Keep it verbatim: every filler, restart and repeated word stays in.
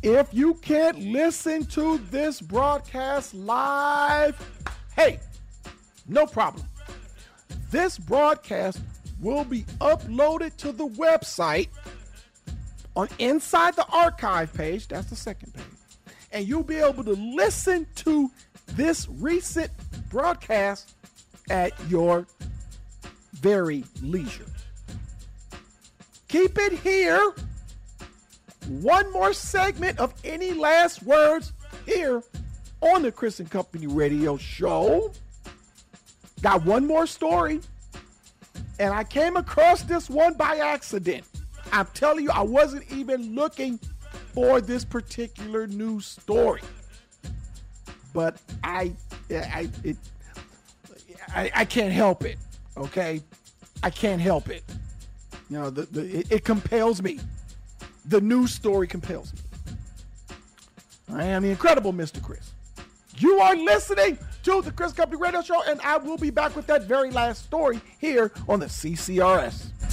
If you can't listen to this broadcast live, hey, no problem. This broadcast will be uploaded to the website on inside the archive page. That's the second page. And you'll be able to listen to this recent broadcast at your very leisure. Keep it here. One more segment of any last words here on the Chris and Company Radio Show. Got one more story, and I came across this one by accident. I'm telling you, I wasn't even looking for this particular news story, but I, I, it, I, I can't help it. Okay, I can't help it. You know, the, the it, it compels me. The news story compels me. I am the incredible Mister Chris. You are listening to the Chris Company Radio Show, and I will be back with that very last story here on the C C R S.